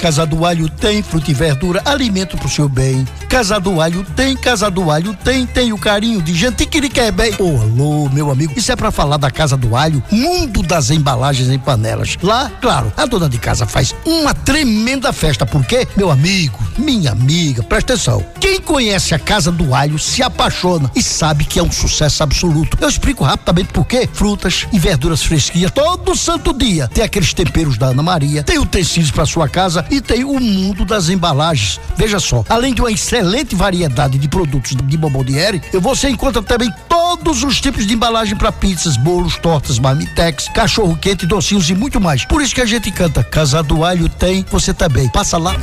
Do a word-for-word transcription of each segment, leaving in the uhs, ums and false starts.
Casa do Alho tem fruta e verdura, alimento pro seu bem. Casa do Alho tem, Casa do Alho tem, tem o carinho de gente que lhe quer bem. Ô, alô, meu amigo, isso é pra falar da Casa do Alho, mundo das embalagens em panelas. Lá, claro, a dona de casa faz uma tremenda festa, porque, meu amigo, minha amiga, presta atenção. Quem conhece a Casa do Alho se apaixona e sabe que é um sucesso absoluto. Eu explico rapidamente por quê. Frutas e verduras fresquinhas todo santo dia. Tem aqueles temperos da Ana Maria, tem utensílios para sua casa e tem o mundo das embalagens. Veja só, além de uma excelente variedade de produtos de Bomboniere, você encontra também todos os tipos de embalagem para pizzas, bolos, tortas, marmitex, cachorro quente, docinhos e muito mais. Por isso que a gente canta Casa do Alho tem, você também. Passa lá.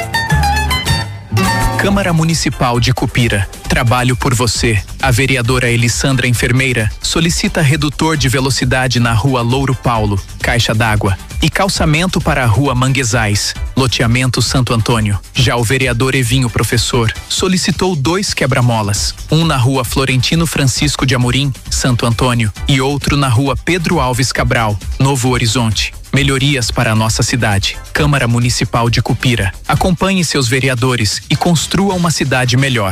Câmara Municipal de Cupira. Trabalho por você. A vereadora Elissandra Enfermeira solicita redutor de velocidade na rua Louro Paulo, Caixa d'Água, e calçamento para a rua Manguezais, loteamento Santo Antônio. Já o vereador Evinho Professor solicitou dois quebra-molas, um na rua Florentino Francisco de Amorim, Santo Antônio, e outro na rua Pedro Alves Cabral, Novo Horizonte. Melhorias para a nossa cidade. Câmara Municipal de Cupira. Acompanhe seus vereadores e construa uma cidade melhor.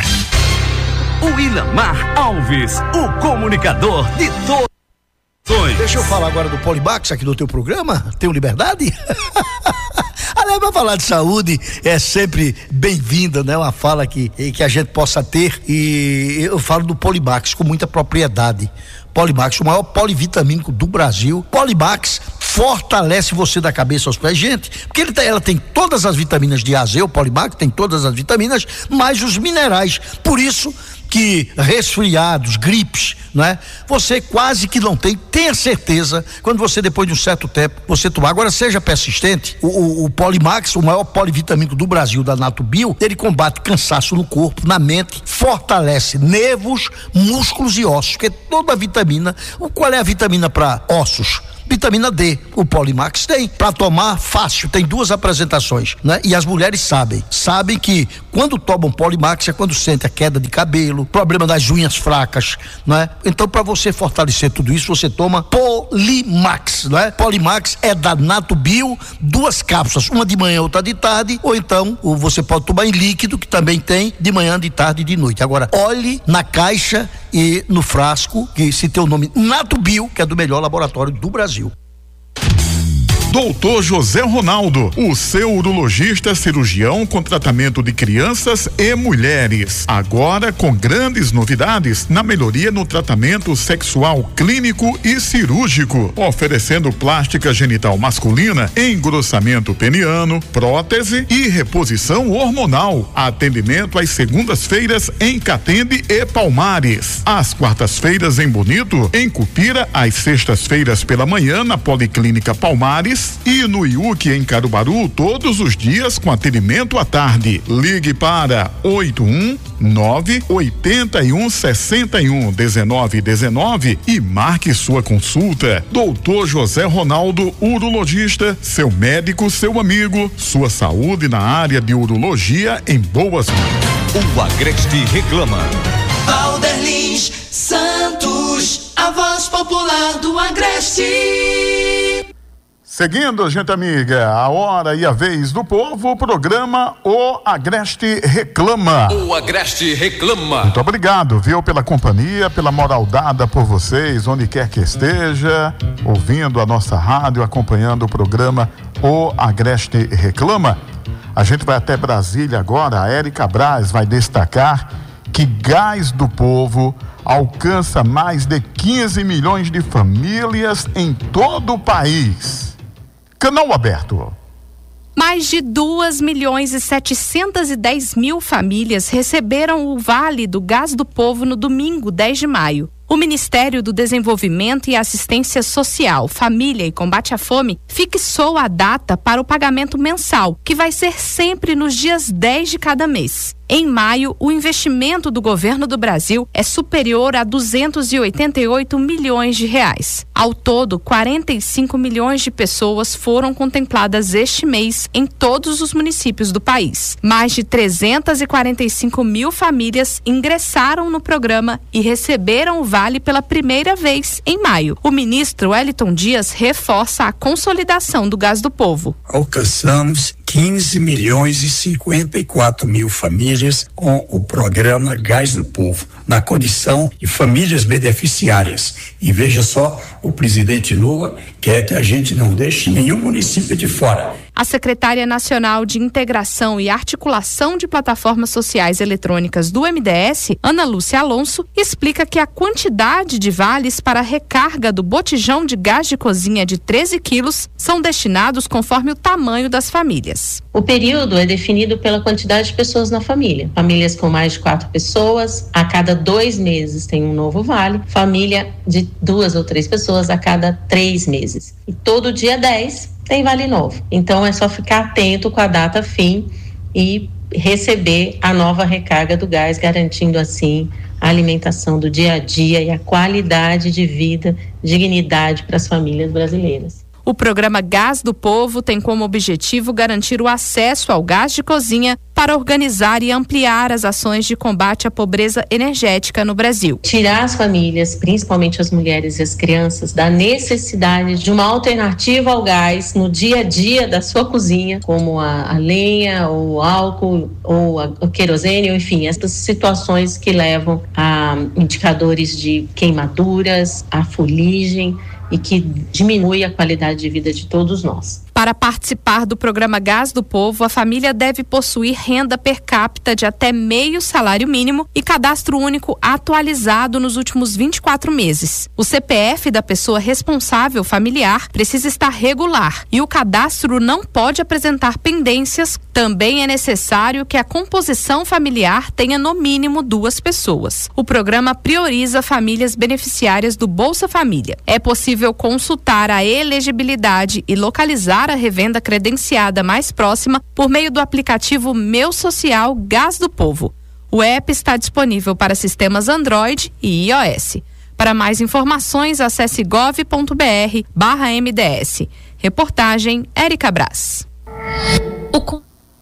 O Ilamar Alves, o comunicador de todos. Deixa eu falar agora do Polimax aqui no teu programa. Tenho liberdade? Aliás, pra falar de saúde é sempre bem-vinda, né? Uma fala que, que a gente possa ter, e eu falo do Polimax com muita propriedade. Polimax, o maior polivitamínico do Brasil. Polimax fortalece você da cabeça aos pés, gente, porque ele tem, ela tem todas as vitaminas de A a Z, o Polimax tem todas as vitaminas, mais os minerais. Por isso que resfriados, gripes, né? Você quase que não tem, tenha certeza, quando você, depois de um certo tempo, você tomar. Agora, seja persistente, o, o, o Polimax, o maior polivitamínico do Brasil, da Natubio, ele combate cansaço no corpo, na mente, fortalece nervos, músculos e ossos, porque toda a vitamina, qual é a vitamina para ossos? Vitamina D, o Polimax tem, para tomar fácil, tem duas apresentações, né? E as mulheres sabem, sabem que quando tomam Polimax é quando sente a queda de cabelo, problema das unhas fracas, né? Então, para você fortalecer tudo isso, você toma Polimax, né? Polimax é da Natubio, duas cápsulas, uma de manhã, outra de tarde, ou então ou você pode tomar em líquido, que também tem de manhã, de tarde e de noite. Agora, olhe na caixa e no frasco, que se tem o nome Natubio, que é do melhor laboratório do Brasil. Doutor José Ronaldo, o seu urologista cirurgião com tratamento de crianças e mulheres. Agora com grandes novidades na melhoria no tratamento sexual clínico e cirúrgico, oferecendo plástica genital masculina, engrossamento peniano, prótese e reposição hormonal. Atendimento às segundas-feiras em Catende e Palmares. Às quartas-feiras em Bonito, em Cupira, às sextas-feiras pela manhã na Policlínica Palmares e no I U C em Caruaru todos os dias com atendimento à tarde. Ligue para oito um nove oito um seis um um nove um nove e marque sua consulta. Doutor José Ronaldo, urologista, seu médico, seu amigo, sua saúde na área de urologia em boas mãos. O Agreste reclama. Valderlins Santos, a voz popular do Agreste. Seguindo, gente amiga, a hora e a vez do povo, o programa O Agreste Reclama. O Agreste Reclama. Muito obrigado, viu, pela companhia, pela moral dada por vocês, onde quer que esteja, ouvindo a nossa rádio, acompanhando o programa O Agreste Reclama. A gente vai até Brasília agora, a Érica Braz vai destacar que Gás do Povo alcança mais de quinze milhões de famílias em todo o país. Canal aberto. Mais de duas milhões e setecentos e dez mil famílias receberam o Vale do Gás do Povo no domingo, dez de maio. O Ministério do Desenvolvimento e Assistência Social, Família e Combate à Fome fixou a data para o pagamento mensal, que vai ser sempre nos dias dez de cada mês. Em maio, o investimento do governo do Brasil é superior a duzentos e oitenta e oito milhões de reais. Ao todo, quarenta e cinco milhões de pessoas foram contempladas este mês em todos os municípios do país. Mais de trezentas e quarenta e cinco mil famílias ingressaram no programa e receberam o vale pela primeira vez em maio. O ministro Wellington Dias reforça a consolidação do Gás do Povo. Alcançamos quinze milhões e cinquenta e quatro mil famílias com o programa Gás do Povo, na condição de famílias beneficiárias. E veja só, o presidente Lula quer que a gente não deixe nenhum município de fora. A secretária nacional de Integração e Articulação de Plataformas Sociais Eletrônicas do M D S, Ana Lúcia Alonso, explica que a quantidade de vales para a recarga do botijão de gás de cozinha de treze quilos são destinados conforme o tamanho das famílias. O período é definido pela quantidade de pessoas na família. Famílias com mais de quatro pessoas, a cada dois meses tem um novo vale. Família de duas ou três pessoas, a cada três meses. E todo dia dez tem vale novo. Então é só ficar atento com a data fim e receber a nova recarga do gás, garantindo assim a alimentação do dia a dia e a qualidade de vida, dignidade para as famílias brasileiras. O programa Gás do Povo tem como objetivo garantir o acesso ao gás de cozinha para organizar e ampliar as ações de combate à pobreza energética no Brasil. Tirar as famílias, principalmente as mulheres e as crianças, da necessidade de uma alternativa ao gás no dia a dia da sua cozinha, como a, a lenha, ou o álcool, ou a, o querosene, enfim, essas situações que levam a indicadores de queimaduras, a fuligem, e que diminui a qualidade de vida de todos nós. Para participar do programa Gás do Povo, a família deve possuir renda per capita de até meio salário mínimo e cadastro único atualizado nos últimos vinte e quatro meses. O C P F da pessoa responsável familiar precisa estar regular e o cadastro não pode apresentar pendências. Também é necessário que a composição familiar tenha no mínimo duas pessoas. O programa prioriza famílias beneficiárias do Bolsa Família. É possível consultar a elegibilidade e localizar a revenda credenciada mais próxima por meio do aplicativo Meu Social Gás do Povo. O app está disponível para sistemas Android e iOS. Para mais informações, acesse gov ponto br barra M D S. Reportagem Érica Braz. O...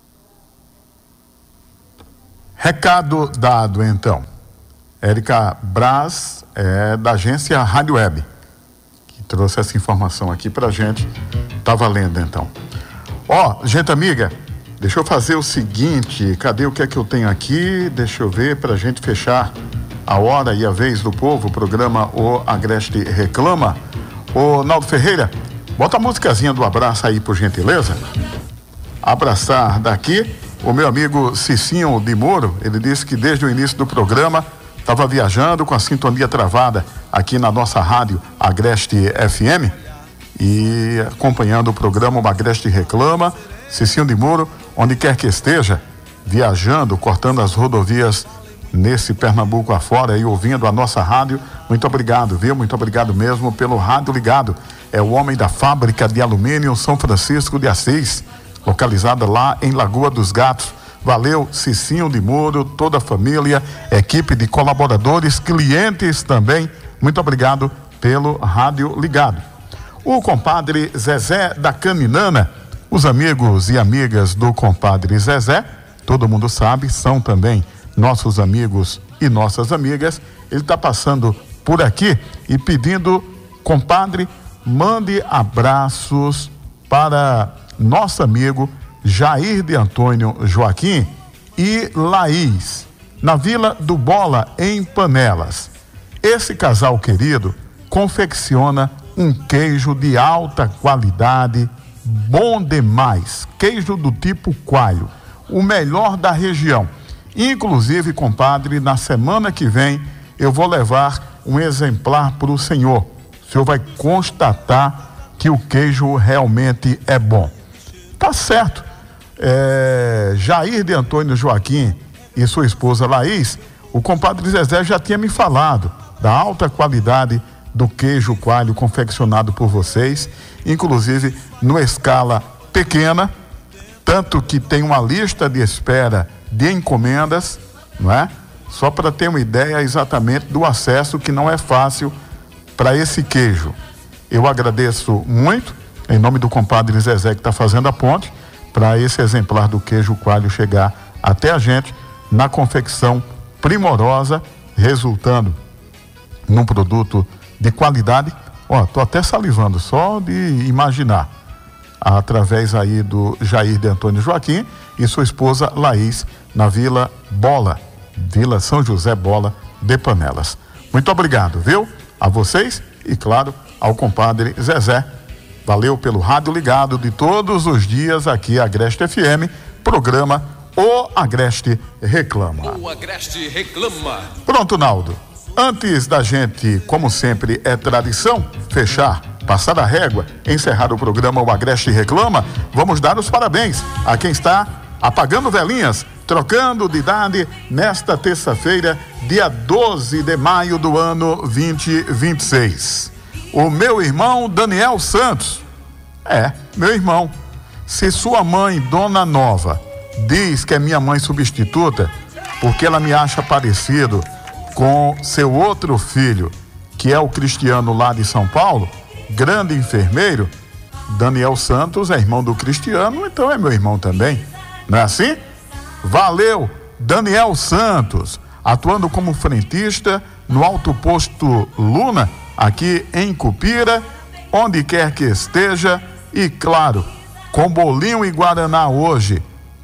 Recado dado, então. Érica Braz é da agência Rádio Web, que trouxe essa informação aqui pra gente. Tá valendo, então. Ó, oh, gente amiga, deixa eu fazer o seguinte, cadê o que é que eu tenho aqui? Deixa eu ver pra gente fechar a hora e a vez do povo, o programa O Agreste Reclama. Ô, Naldo Ferreira, bota a musicazinha do abraço aí, por gentileza. Abraçar daqui o meu amigo Cicinho de Moro. Ele disse que desde o início do programa estava viajando com a sintonia travada aqui na nossa rádio Agreste F M e acompanhando o programa O Agreste Reclama. Cicinho de Moro, onde quer que esteja, viajando, cortando as rodovias nesse Pernambuco afora e ouvindo a nossa rádio, muito obrigado, viu? Muito obrigado mesmo pelo rádio ligado. É o homem da fábrica de alumínio São Francisco de Assis, localizada lá em Lagoa dos Gatos. Valeu, Cicinho de Muro, toda a família, equipe de colaboradores, clientes também, muito obrigado pelo rádio ligado. O compadre Zezé da Caninana, os amigos e amigas do compadre Zezé, todo mundo sabe, são também nossos amigos e nossas amigas. Ele está passando por aqui e pedindo, compadre, mande abraços para nosso amigo Jair de Antônio Joaquim e Laís, na Vila do Bola, em Panelas. Esse casal querido confecciona um queijo de alta qualidade, bom demais, queijo do tipo coalho, o melhor da região. Inclusive, compadre, na semana que vem eu vou levar um exemplar para o senhor. O senhor vai constatar que o queijo realmente é bom. Tá certo. É, Jair de Antônio Joaquim e sua esposa Laís, o compadre Zezé já tinha me falado da alta qualidade do queijo coalho confeccionado por vocês, inclusive numa escala pequena, tanto que tem uma lista de espera de encomendas, não é? Só para ter uma ideia exatamente do acesso, que não é fácil para esse queijo. Eu agradeço muito, em nome do compadre Zezé, que está fazendo a ponte, para esse exemplar do queijo coalho chegar até a gente na confecção primorosa, resultando num produto de qualidade. Ó, tô até salivando só de imaginar, através aí do Jair de Antônio Joaquim e sua esposa Laís, na Vila Bola, Vila São José Bola de Panelas. Muito obrigado, viu? A vocês e, claro, ao compadre Zezé. Valeu pelo rádio ligado de todos os dias aqui, Agreste F M, programa O Agreste Reclama. O Agreste Reclama. Pronto, Naldo. Antes da gente, como sempre é tradição, fechar, passar a régua, encerrar o programa O Agreste Reclama, vamos dar os parabéns a quem está apagando velhinhas, trocando de idade nesta terça-feira, dia doze de maio do ano vinte e vinte e seis. O meu irmão Daniel Santos. É, meu irmão. Se sua mãe, Dona Nova, diz que é minha mãe substituta, porque ela me acha parecido com seu outro filho, que é o Cristiano lá de São Paulo, grande enfermeiro, Daniel Santos é irmão do Cristiano, então é meu irmão também. Não é assim? Valeu, Daniel Santos, atuando como frentista no Alto Posto Luna, aqui em Cupira, onde quer que esteja, e claro, com bolinho e guaraná hoje,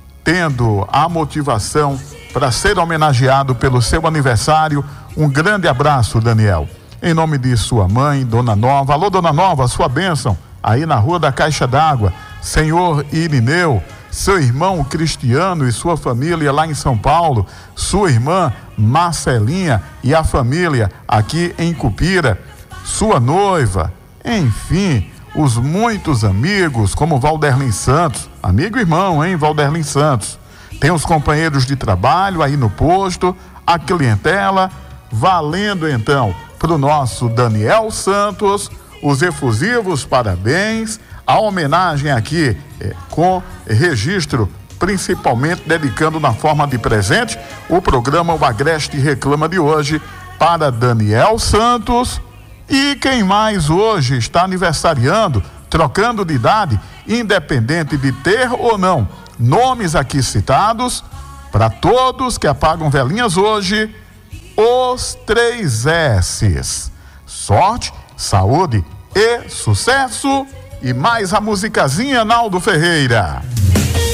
tendo a motivação para ser homenageado pelo seu aniversário. Um grande abraço, Daniel. Em nome de sua mãe, Dona Nova. Alô, Dona Nova, sua bênção, aí na Rua da Caixa d'Água. Senhor Irineu, seu irmão Cristiano e sua família lá em São Paulo, sua irmã Marcelinha e a família aqui em Cupira, sua noiva, enfim, os muitos amigos, como Valderlin Santos, amigo e irmão, hein, Valderlin Santos. Tem os companheiros de trabalho aí no posto, a clientela, valendo então para o nosso Daniel Santos, os efusivos parabéns, a homenagem aqui é, com registro, principalmente dedicando na forma de presente o programa O Agreste Reclama de hoje para Daniel Santos. E quem mais hoje está aniversariando, trocando de idade, independente de ter ou não nomes aqui citados, para todos que apagam velhinhas hoje, os três S's: sorte, saúde e sucesso. E mais a musicazinha, Naldo Ferreira.